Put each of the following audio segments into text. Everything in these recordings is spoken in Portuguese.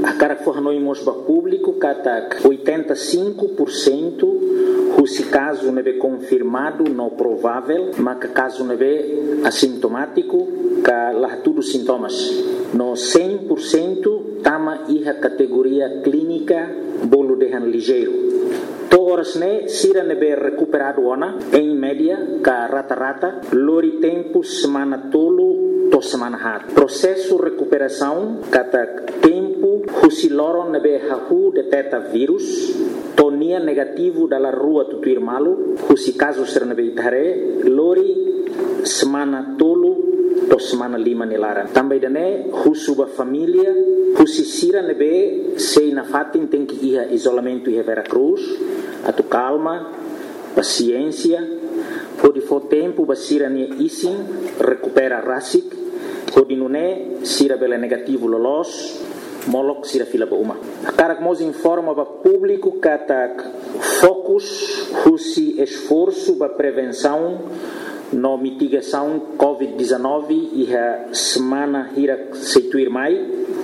A cara que foi hanoi mosba público, kata 85% se caso não é confirmado, não provável, mas que caso não é assintomático, que lá tudo sintomas. No 100% tama a categoria clínica bolo de ligeiro. Todas né sira nebe recuperado ona em média ka rata lori tempo semana tolo to semana hat. Processo recuperação kata tempo husiloro nebe hahu deteta vírus tonia negativo dalla rua tutuir malu husi caso ser nebe itare lori semana tolo to semana 5 nilaran. Também dane husuba família husi sira nebe sei na fatin tem que ir isolamento e Veracruz. Atu calma, paciência, pode for tempo basira ni isin recupera rasik, pode nune sira bela negativo lolos, molok sira fila ba uma. Karak mos informa ba público katak fokus husi esforço ba prevenção no mitigação COVID-19 e a semana hira seituir mai,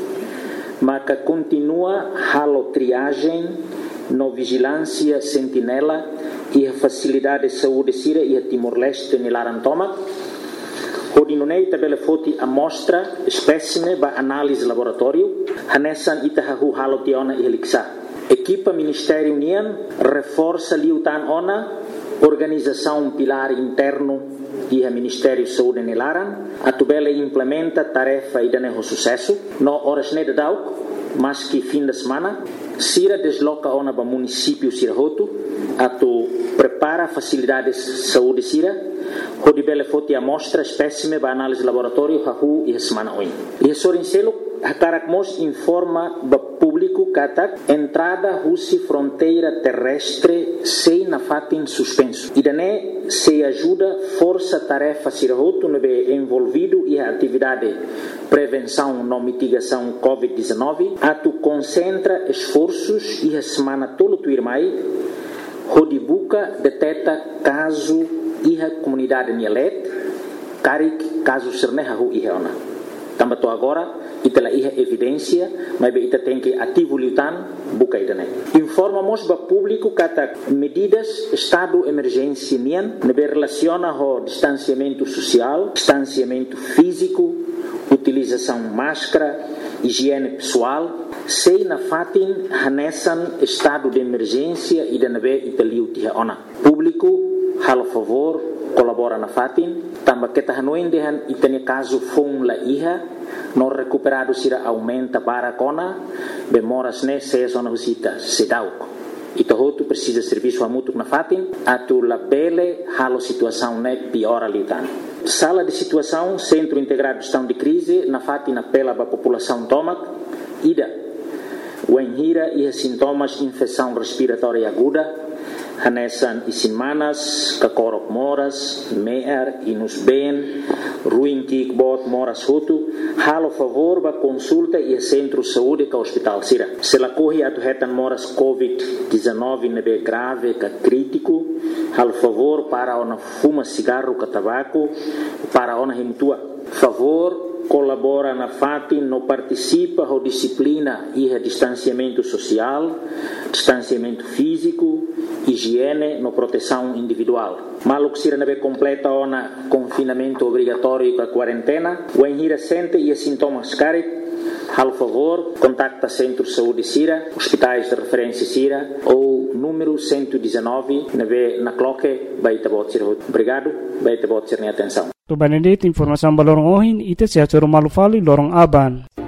maka continua halo triagem no vigilância sentinela e a facilidade de saúde sira e a Timor-Leste nilaran toma. Hodinunei tabela foti amostra espécime ba análise laboratório hanesan itahahu halotiona e heliksa. Equipa Ministério União reforça liutan ona organização pilar interno e a Ministério de Saúde nilaran atubela implementa tarefa e daneho sucesso no horas ne dauk mas que fim de semana sira desloca ona ba município sira hotu atu prepara facilidades de saúde sira hodibele foti amostra espécime ba análise laboratório hahu e semana oin e sorincelo Hakarakmos informa ba público katak entrada husi fronteira terrestre sei na fatin suspenso e dane se ajuda força tarefa sirahoto nebe envolvido e a atividade prevenção no mitigação COVID-19 atu concentra esforços e a semana tolo tuirmai hodibuka deteta caso e a comunidade nielet karik caso sernehahu e ona tambato agora ita iha evidência mas ita tem que ativo liutan buka idane informamos ba público kata medidas estado emergência nian nebe relaciona ho distanciamento social distanciamento físico utilização máscara higiene pessoal sei na fatin hanesan estado de emergência ida nebe ita liutiha ona público halo favor colabora na fatin tamba kita hanuin dehan itani caso fong la iha no recuperado sira aumenta para kona bemoras ne se zona visita sedauk ita hotu precisa serviço amutuk na fatin atu la bele halo situação ne piora liutan sala de situação centro integrado de gestão de crise na fatin apela ba população tomak ida wenhira e sintomas infecção respiratória aguda hanesan isin manas, kakorok moras, meer, inus ben, ruim kikbot moras hutu, halo favor ba consulta e centro saúde ka hospital sira. Se la corre atu hetan moras COVID-19 nebe grave ka crítico, halo favor para ona fuma cigarro ka tabaco, para ona himtua. Favor colabora na fatin no participa ho disciplina e distanciamento social, distanciamento físico, higiene no proteção individual. Maluk sira nabe completa ona confinamento obrigatório com a quarentena, o enhira sente e sintomas carik, hal favor, contacta centro de saúde sira, hospitais de referência sira ou número 119 nabe na cloque baita bot sira. Obrigado, baita bot sira atenção. To Benedict informação balorong ohin ite sia choro malufali lorong aban.